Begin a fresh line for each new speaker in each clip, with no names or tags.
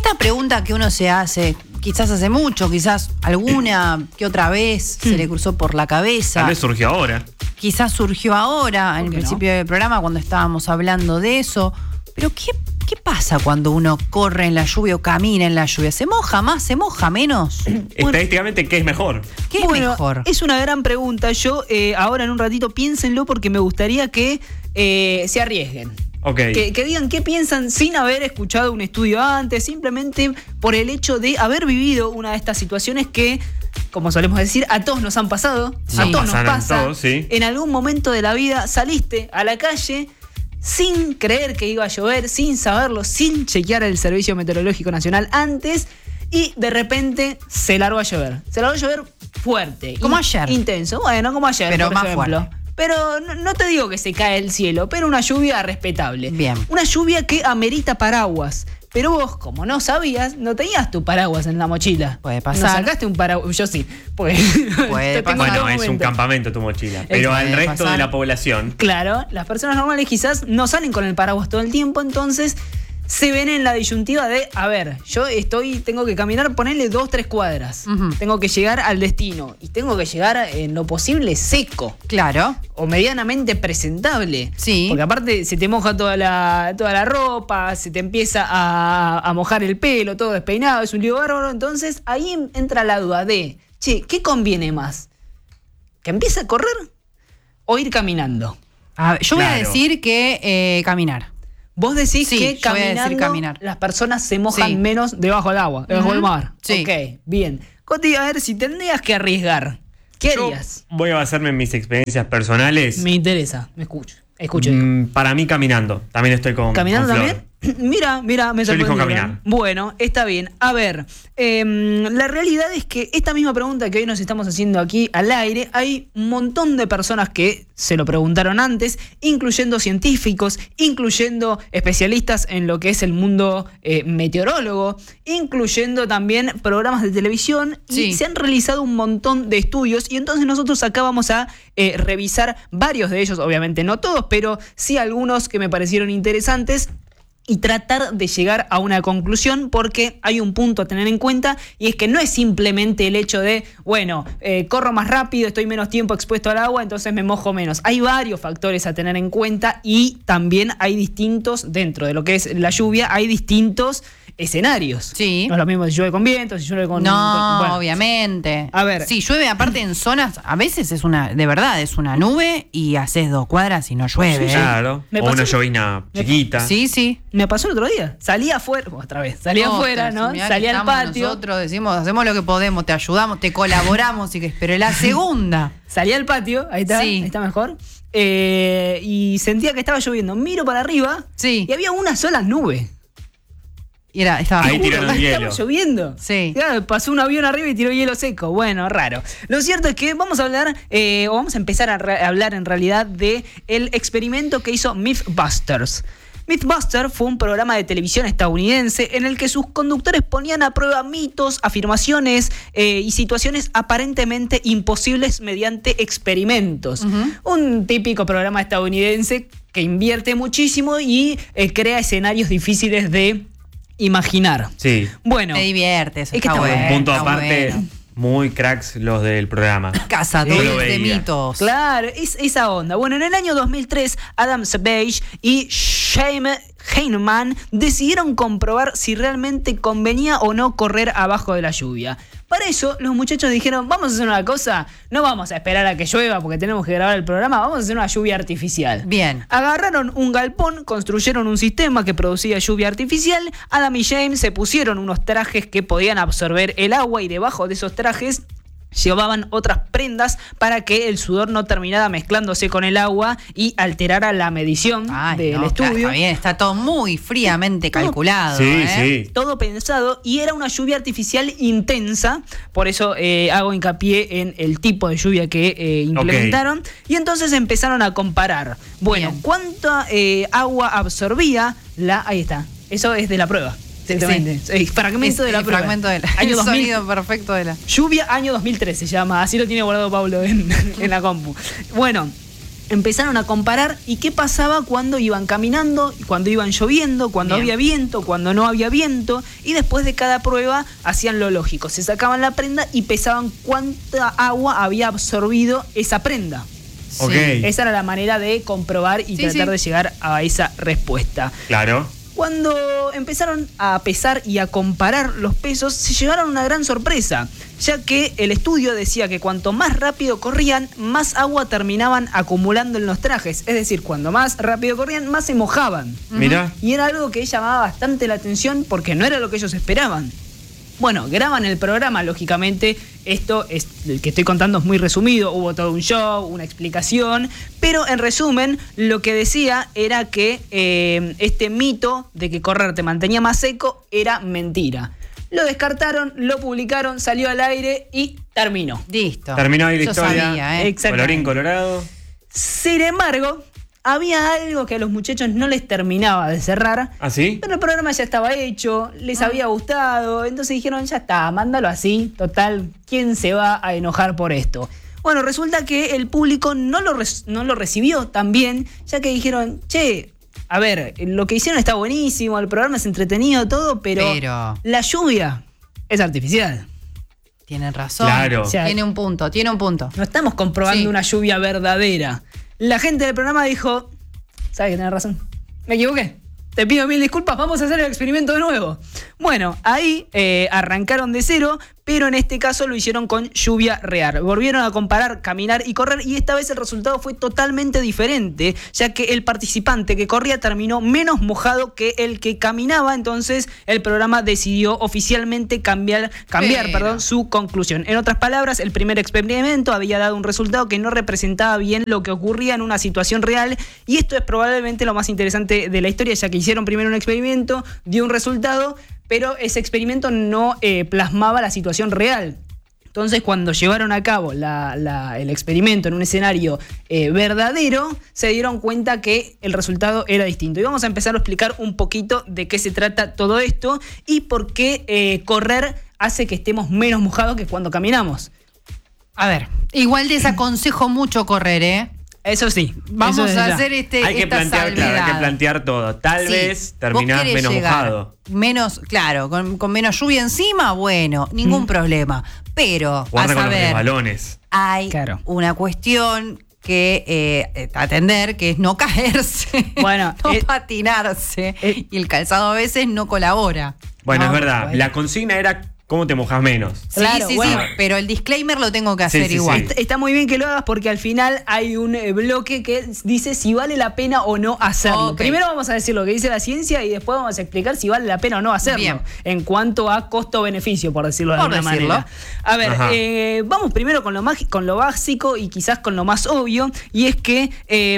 una pregunta que uno se hace, quizás hace mucho, quizás alguna que otra vez se le cruzó por la cabeza.
Tal vez surgió ahora.
Quizás surgió ahora, en el principio del programa, cuando estábamos hablando de eso. Pero ¿qué pasa cuando uno corre en la lluvia o camina en la lluvia? ¿Se moja más? ¿Se moja menos?
Estadísticamente, ¿qué es mejor?
¿Qué es mejor?
Es una gran pregunta. Yo ahora en un ratito piénsenlo porque me gustaría que se arriesguen.
Okay.
Que digan qué piensan sin haber escuchado un estudio antes, simplemente por el hecho de haber vivido una de estas situaciones que, como solemos decir, a todos nos han pasado,
Sí.
a todos nos pasa.
Todos, sí.
En algún momento de la vida saliste a la calle sin creer que iba a llover, sin saberlo, sin chequear el Servicio Meteorológico Nacional antes, y de repente se largó a llover. Se largó a llover fuerte.
Como ayer.
Intenso. Bueno, como ayer,
Pero
por
más
ejemplo.
fuerte.
Pero no te digo que se cae el cielo, pero una lluvia respetable.
Bien.
Una lluvia que amerita paraguas. Pero vos, como no sabías, no tenías tu paraguas en la mochila.
Puede pasar.
No sacaste un paraguas. Yo sí.
Puede pasar.
Bueno, es un campamento tu mochila. Pero al
Puede
resto
pasar.
de la población.
Claro, las personas normales quizás no salen con el paraguas todo el tiempo, entonces se ven en la disyuntiva de, a ver, yo tengo que caminar, ponerle 2-3 cuadras.
Ujú.
Tengo que llegar al destino y tengo que llegar en lo posible seco.
Claro.
O medianamente presentable.
Sí.
Porque aparte se te moja toda la ropa, se te empieza a mojar el pelo, todo despeinado, es un lío bárbaro. Entonces ahí entra la duda de, che, ¿qué conviene más? ¿Que empiece a correr o ir caminando?
Yo voy a
Claro.
decir que caminar.
Vos decís
Sí,
que
yo voy a decir
caminando
caminar.
las personas se mojan
Sí.
menos debajo del agua, debajo del mar.
Sí.
Ok, bien. Coti, a ver, si tendrías que arriesgar, ¿qué
Yo
harías?
voy a basarme en mis experiencias personales.
Me interesa, me escucho. Escucho.
Para mí, caminando. También estoy con
¿Caminando
con Flor.
también? Mira, me
Yo elijo
sorprendieron.
caminar.
Bueno, está bien. A ver, la realidad es que esta misma pregunta que hoy nos estamos haciendo aquí al aire, hay un montón de personas que se lo preguntaron antes, incluyendo científicos, incluyendo especialistas en lo que es el mundo meteorólogo, incluyendo también programas de televisión,
Sí.
y se han realizado un montón de estudios, y entonces nosotros acá vamos a revisar varios de ellos, obviamente no todos, pero sí algunos que me parecieron interesantes, y tratar de llegar a una conclusión, porque hay un punto a tener en cuenta, y es que no es simplemente el hecho de, bueno, corro más rápido, estoy menos tiempo expuesto al agua, entonces me mojo menos. Hay varios factores a tener en cuenta, y también hay distintos, dentro de lo que es la lluvia, hay distintos escenarios.
Sí.
No es lo mismo si llueve con viento, si llueve con...
No,
bueno.
obviamente.
A ver.
Sí, llueve aparte en zonas, a veces es de verdad, es una nube y haces 2 cuadras y no llueve.
Sí,
Claro.
Me
O
pasó-
una llovina chiquita.
Sí, sí.
Me pasó el otro día. Salí afuera, otra vez, salí afuera,
Ostras,
¿no?
mirá que
Salí al
estamos
patio.
Nosotros decimos, hacemos lo que podemos, te ayudamos, te colaboramos, pero la segunda.
Salí al patio, ahí está,
Sí.
ahí está mejor. Y sentía que estaba lloviendo. Miro para arriba
Sí.
y había una sola nube.
Y estaba
Ahí
Juro,
tiraron
estaba
hielo.
lloviendo.
Sí.
Claro, pasó un avión arriba y tiró hielo seco. Bueno, raro. Lo cierto es que vamos a hablar, o vamos a empezar a hablar en realidad de el experimento que hizo Mythbusters. Mythbusters fue un programa de televisión estadounidense en el que sus conductores ponían a prueba mitos, afirmaciones y situaciones aparentemente imposibles mediante experimentos. Un típico programa estadounidense que invierte muchísimo y crea escenarios difíciles de imaginar.
Sí.
Bueno,
Me divierte, eso
Es que
está
está
bueno.
bueno.
Punto
está
aparte,
bueno.
muy cracks los del programa.
Cazadores
Yo lo
de
veía.
mitos.
claro, es esa onda. Bueno, en el año 2003, Adam Savage y Shane Heinemann decidieron comprobar si realmente convenía o no correr abajo de la lluvia. Para eso, los muchachos dijeron, vamos a hacer una cosa, no vamos a esperar a que llueva porque tenemos que grabar el programa, vamos a hacer una lluvia artificial.
Bien.
Agarraron un galpón, construyeron un sistema que producía lluvia artificial. Adam y James se pusieron unos trajes que podían absorber el agua y debajo de esos trajes llevaban otras prendas para que el sudor no terminara mezclándose con el agua y alterara la medición
Ay,
del
no,
estudio.
Está bien, está todo muy fríamente calculado.
Sí,
¿eh?
sí.
Todo pensado, y era una lluvia artificial intensa, por eso hago hincapié en el tipo de lluvia que implementaron. Y entonces empezaron a comparar, bueno,
Bien.
cuánta agua absorbía ahí está, eso es de la prueba. Exactamente. Fragmento de la
el
prueba.
fragmento de la,
Año
el
2000.
sonido perfecto de la.
Lluvia año 2003 se llama, así lo tiene guardado Pablo en la compu. Bueno, empezaron a comparar y qué pasaba cuando iban caminando, cuando iban lloviendo, cuando había viento, cuando no había viento, y después de cada prueba hacían lo lógico, se sacaban la prenda y pesaban cuánta agua había absorbido esa prenda.
Ok.
Esa era la manera de comprobar y tratar de llegar a esa respuesta.
Claro.
Cuando empezaron a pesar y a comparar los pesos, se llevaron a una gran sorpresa, ya que el estudio decía que cuanto más rápido corrían, más agua terminaban acumulando en los trajes. Es decir, cuando más rápido corrían, más se mojaban.
Mirá.
Y era algo que llamaba bastante la atención porque no era lo que ellos esperaban. Bueno, graban el programa, lógicamente, esto es el que estoy contando es muy resumido, hubo todo un show, una explicación, pero en resumen, lo que decía era que este mito de que correr te mantenía más seco era mentira. Lo descartaron, lo publicaron, salió al aire y terminó.
Listo.
Terminó ahí la historia.
Sabía,
Exactamente.
Colorín colorado.
Sin embargo, había algo que a los muchachos no les terminaba de cerrar.
¿Ah, sí?
Pero el programa ya estaba hecho, les había gustado, entonces dijeron, ya está, mándalo así, total, ¿quién se va a enojar por esto? Bueno, resulta que el público no lo recibió tan bien, ya que dijeron, che, a ver, lo que hicieron está buenísimo, el programa es entretenido, todo, pero la lluvia es artificial.
Tienen razón.
Claro.
O sea,
tiene un punto.
no estamos comprobando una lluvia verdadera. La gente del programa dijo, ¿sabes que tenés razón? Me equivoqué. Te pido mil disculpas, vamos a hacer el experimento de nuevo. Bueno, ahí arrancaron de cero, pero en este caso lo hicieron con lluvia real. Volvieron a comparar caminar y correr y esta vez el resultado fue totalmente diferente, ya que el participante que corría terminó menos mojado que el que caminaba, entonces el programa decidió oficialmente cambiar su conclusión. En otras palabras, el primer experimento había dado un resultado que no representaba bien lo que ocurría en una situación real y esto es probablemente lo más interesante de la historia, ya que hicieron primero un experimento, dio un resultado, pero ese experimento no plasmaba la situación real. Entonces, cuando llevaron a cabo el experimento en un escenario verdadero, se dieron cuenta que el resultado era distinto. Y vamos a empezar a explicar un poquito de qué se trata todo esto y por qué correr hace que estemos menos mojados que cuando caminamos.
A ver, igual desaconsejo mucho correr, ¿eh?
Eso sí.
Vamos
eso
a
ya.
hacer
Hay que
esta
plantear,
salvedad.
claro, hay que plantear todo. Tal
Sí,
vez
vos
terminás
querés
menos
llegar
mojado.
Menos, claro, con menos lluvia encima, bueno, ningún problema. Pero,
Guarda
a
con los
saber,
resbalones.
hay
Claro.
una cuestión que atender, que es no caerse,
Bueno,
no patinarse, y el calzado a veces no colabora.
Bueno,
¿no?
es verdad.
Bueno.
La consigna era cómo te mojas menos.
Sí,
Claro,
sí,
bueno.
sí, pero el disclaimer lo tengo que hacer
sí,
igual.
sí.
Está muy bien que lo hagas porque al final hay un bloque que dice si vale la pena o no hacerlo.
Ok.
Primero vamos a decir lo que dice la ciencia y después vamos a explicar si vale la pena o no hacerlo.
Bien.
En cuanto a costo-beneficio, por decirlo de
Por
alguna
decirlo.
manera. A ver,
Ajá.
vamos primero con lo básico y quizás con lo más obvio. Y es que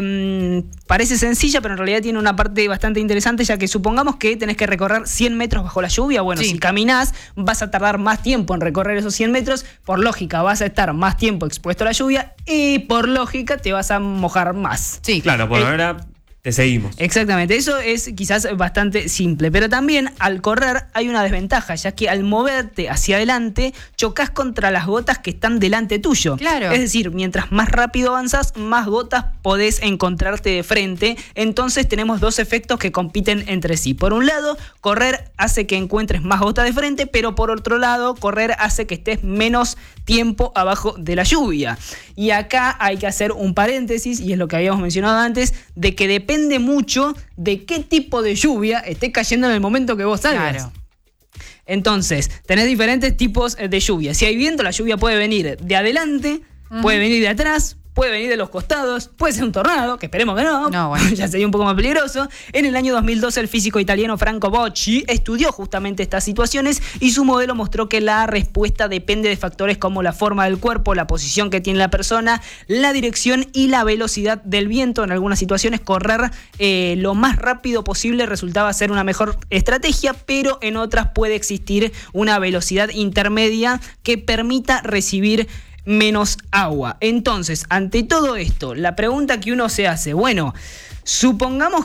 parece sencilla, pero en realidad tiene una parte bastante interesante, ya que supongamos que tenés que recorrer 100 metros bajo la lluvia. Bueno,
Sí.
si caminás, vas a tardar más tiempo en recorrer esos 100 metros. Por lógica, vas a estar más tiempo expuesto a la lluvia y por lógica te vas a mojar más.
Sí,
Claro, por ahora te seguimos.
Exactamente, eso es quizás bastante simple, pero también al correr hay una desventaja, ya que al moverte hacia adelante chocas contra las gotas que están delante tuyo.
Claro.
Es decir, mientras más rápido avanzas, más gotas podés encontrarte de frente. Entonces tenemos dos efectos que compiten entre sí. Por un lado, correr hace que encuentres más gotas de frente, pero por otro lado, correr hace que estés menos tiempo abajo de la lluvia. Y acá hay que hacer un paréntesis, y es lo que habíamos mencionado antes, de que depende mucho de qué tipo de lluvia esté cayendo en el momento que vos salgas.
claro.
Entonces, tenés diferentes tipos de lluvia. Si hay viento, la lluvia puede venir de adelante, puede venir de atrás, puede venir de los costados, puede ser un tornado, que esperemos que no,
No, bueno.
ya sería un poco más peligroso. En el año 2012, el físico italiano Franco Bocci estudió justamente estas situaciones y su modelo mostró que la respuesta depende de factores como la forma del cuerpo, la posición que tiene la persona, la dirección y la velocidad del viento. En algunas situaciones, correr lo más rápido posible resultaba ser una mejor estrategia, pero en otras puede existir una velocidad intermedia que permita recibir menos agua. Entonces, ante todo esto, la pregunta que uno se hace, bueno, supongamos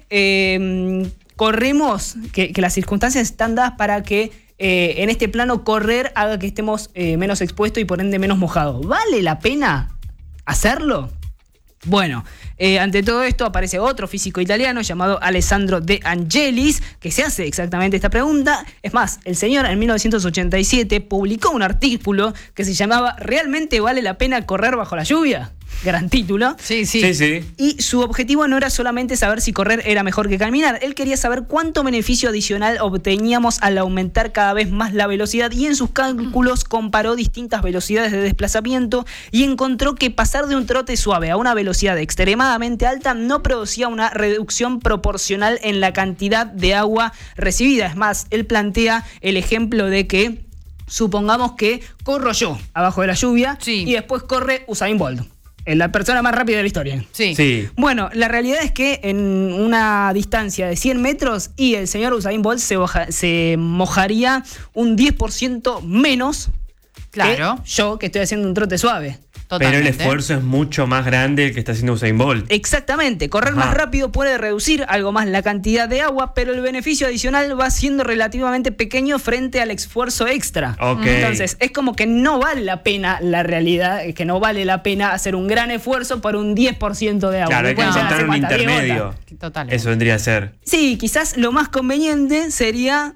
que corremos, que las circunstancias están dadas para que en este plano correr haga que estemos menos expuestos y por ende menos mojados. ¿Vale la pena hacerlo? Bueno, ante todo esto aparece otro físico italiano llamado Alessandro De Angelis, que se hace exactamente esta pregunta. Es más, el señor en 1987 publicó un artículo que se llamaba ¿Realmente vale la pena correr bajo la lluvia? Gran título.
Sí.
Y su objetivo no era solamente saber si correr era mejor que caminar. Él quería saber cuánto beneficio adicional obteníamos al aumentar cada vez más la velocidad, y en sus cálculos comparó distintas velocidades de desplazamiento y encontró que pasar de un trote suave a una velocidad extremadamente alta no producía una reducción proporcional en la cantidad de agua recibida. Es más, él plantea el ejemplo de que supongamos que corro yo abajo de la lluvia y después corre Usain Bolt, la persona más rápida de la historia.
Sí.
Bueno, la realidad es que en una distancia de 100 metros y el señor Usain Bolt se mojaría un 10% menos que yo, que estoy haciendo un trote suave.
Totalmente. Pero el esfuerzo es mucho más grande el que está haciendo Usain Bolt.
Exactamente. Correr más rápido puede reducir algo más la cantidad de agua, pero el beneficio adicional va siendo relativamente pequeño frente al esfuerzo extra. Entonces, es como que no vale la pena, la realidad es que no vale la pena hacer un gran esfuerzo por un 10% de agua.
Claro, hay que encontrar un intermedio.
Totalmente.
Eso vendría a ser.
Sí, quizás lo más conveniente sería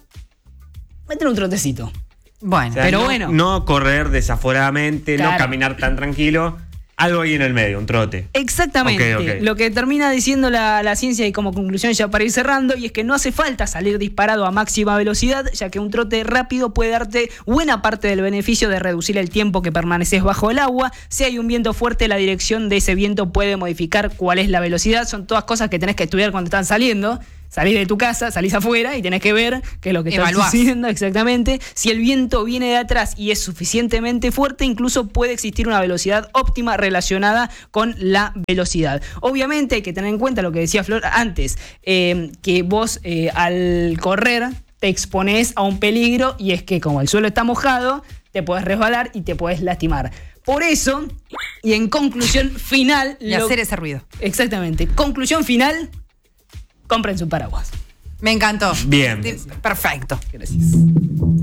meter un trotecito.
Bueno,
o sea,
pero
no correr desaforadamente,
claro,
no caminar tan tranquilo. Algo ahí en el medio, un trote.
Exactamente.
Okay.
Lo que termina diciendo la ciencia, y como conclusión ya para ir cerrando, y es que no hace falta salir disparado a máxima velocidad, ya que un trote rápido puede darte buena parte del beneficio de reducir el tiempo que permaneces bajo el agua. Si hay un viento fuerte, la dirección de ese viento puede modificar cuál es la velocidad. Son todas cosas que tenés que estudiar cuando están saliendo. Salís de tu casa, salís afuera y tenés que ver qué es lo que está sucediendo exactamente. Si el viento viene de atrás y es suficientemente fuerte, incluso puede existir una velocidad óptima relacionada con la velocidad. Obviamente hay que tener en cuenta lo que decía Flor antes, que vos al correr te exponés a un peligro, y es que como el suelo está mojado, te podés resbalar y te podés lastimar. Por eso, y en conclusión final...
Y hacer ese ruido.
Exactamente. Conclusión final... Compren su paraguas.
Me encantó.
Bien.
Perfecto.
Gracias.